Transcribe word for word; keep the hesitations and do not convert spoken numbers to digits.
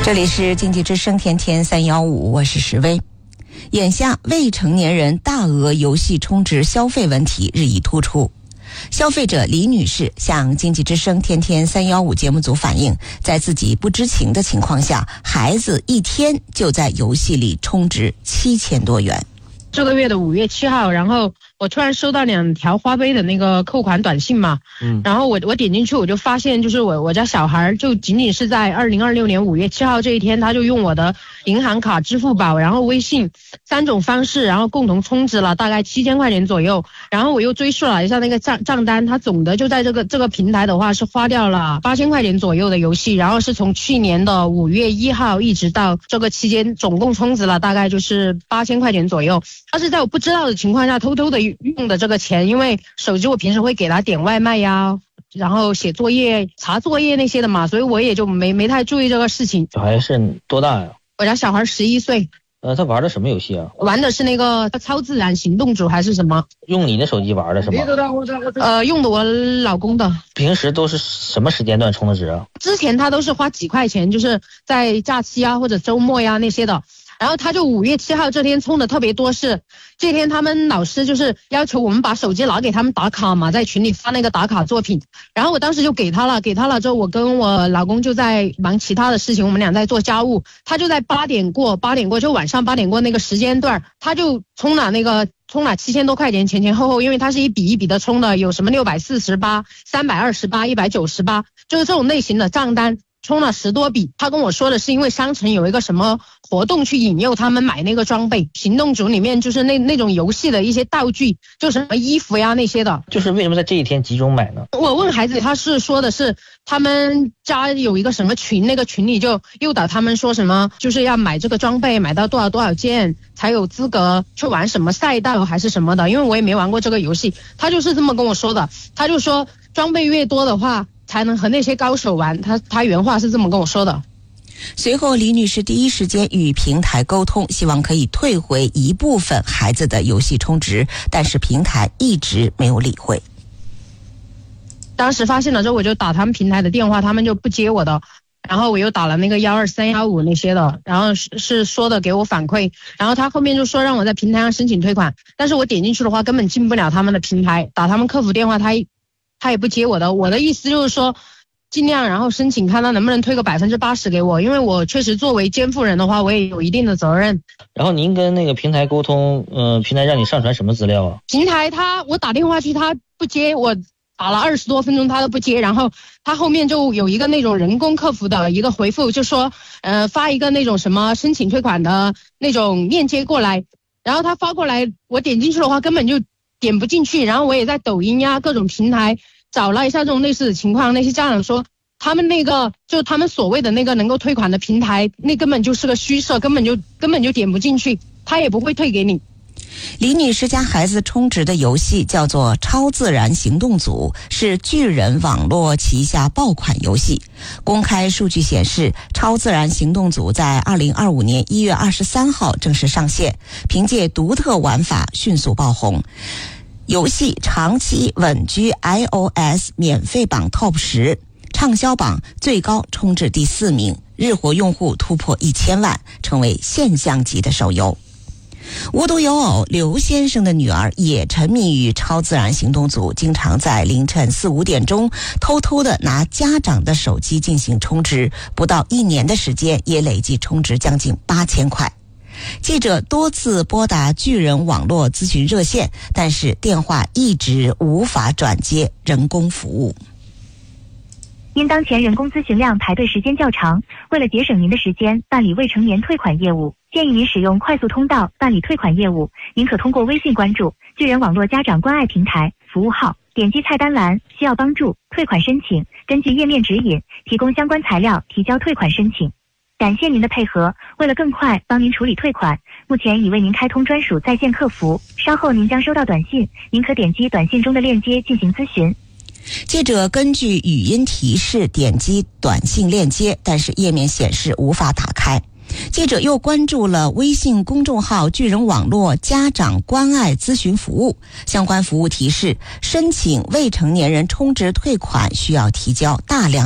这里是经济之声天天三一五，我是石薇。眼下未成年人大额游戏充值消费问题日益突出。消费者李女士向经济之声天天三一五节目组反映，在自己不知情的情况下，孩子一天就在游戏里充值七千多元。 这个月的五月七号，然后我突然收到两条花呗的那个扣款短信嘛，嗯，然后我我点进去，我就发现就是我我家小孩就仅仅是在二零二六年五月七号这一天，他就用我的银行卡、支付宝，然后微信三种方式，然后共同充值了大概七千块钱左右。然后我又追溯了一下那个账账单，他总的就在这个这个平台的话是花掉了八千块钱左右的游戏，然后是从去年的五月一号一直到这个期间，总共充值了大概就是八千块钱左右。他是在我不知道的情况下偷偷的用的这个钱，因为手机我平时会给他点外卖呀，然后写作业、查作业那些的嘛，所以我也就没没太注意这个事情。 小孩是多大呀？ 我家小孩十一岁。 呃，他玩的什么游戏啊？ 玩的是那个超自然行动组还是什么？ 用你的手机玩的是吗？ 呃，用的我老公的。 平时都是什么时间段充的值啊？ 之前他都是花几块钱，就是在假期啊或者周末呀那些的。然后他就五月七号这天充的特别多，是这天他们老师就是要求我们把手机拿给他们打卡嘛，在群里发那个打卡作品。然后我当时就给他了，给他了之后，我跟我老公就在忙其他的事情，我们俩在做家务。他就在八点过，八点过就晚上八点过那个时间段，他就充了那个充了七千多块钱，前前后后，因为他是一笔一笔的充的，有什么六百四十八、三百二十八、一百九十八，就是这种类型的账单。充了十多笔，他跟我说的是因为商城有一个什么活动去引诱他们买那个装备，行动组里面就是那那种游戏的一些道具，就什么衣服呀那些的。 就是为什么在这一天集中买呢？ 我问孩子，他是说的是他们家有一个什么群，那个群里就诱导他们说什么就是要买这个装备，买到多少多少件才有资格去玩什么赛道还是什么的，因为我也没玩过这个游戏，他就是这么跟我说的。他就说装备越多的话才能和那些高手玩，他他原话是这么跟我说的。 随后李女士第一时间与平台沟通，希望可以退回一部分孩子的游戏充值，但是平台一直没有理会。 当时发现了之后，我就打他们平台的电话，他们就不接我的，然后我又打了那个幺二三幺五那些的，然后是是说的给我反馈，然后他后面就说让我在平台上申请退款，但是我点进去的话根本进不了他们的平台，打他们客服电话他他也不接我的。我的意思就是说尽量然后申请看他能不能退个百分之八十给我，因为我确实作为监护人的话我也有一定的责任。 然后您跟那个平台沟通，呃，平台让你上传什么资料啊？ 平台他我打电话去他不接，我打了二十多分钟他都不接，然后他后面就有一个那种人工客服的一个回复，就说呃发一个那种什么申请退款的那种链接过来，然后他发过来我点进去的话根本就点不进去，然后我也在抖音呀各种平台找了一下这种类似的情况，那些家长说他们那个就他们所谓的那个能够退款的平台那根本就是个虚设，根本就根本就点不进去，他也不会退给你。 李女士家孩子充值的游戏叫做超自然行动组，是巨人网络旗下爆款游戏。公开数据显示，超自然行动组在二零二五年一月二十三号正式上线，凭借独特玩法迅速爆红。游戏长期稳居 iOS 免费榜 Top 十，畅销榜最高冲至第四名，日活用户突破一千万，成为现象级的手游。无独有偶，刘先生的女儿也沉迷于超自然行动组，经常在凌晨四五点钟偷偷的拿家长的手机进行充值，不到一年的时间也累计充值将近八千块。记者多次拨打巨人网络咨询热线，但是电话一直无法转接人工服务。 因当前人工咨询量排队时间较长，为了节省您的时间办理未成年退款业务，建议您使用快速通道办理退款业务。您可通过微信关注巨人网络家长关爱平台服务号，点击菜单栏需要帮助退款申请，根据页面指引提供相关材料提交退款申请。感谢您的配合，为了更快帮您处理退款，目前已为您开通专属在线客服，稍后您将收到短信，您可点击短信中的链接进行咨询。 记者根据语音提示点击短信链接，但是页面显示无法打开。记者又关注了微信公众号巨人网络家长关爱咨询服务，相关服务提示，申请未成年人充值退款需要提交大量